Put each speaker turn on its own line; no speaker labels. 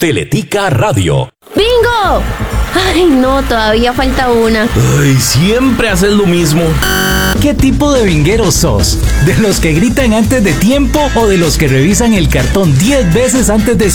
Teletica Radio.
¡Bingo! Ay, no, todavía falta una.
Ay, siempre haces lo mismo.
¿Qué tipo de binguero sos? ¿De los que gritan antes de tiempo o de los que revisan el cartón 10 veces antes de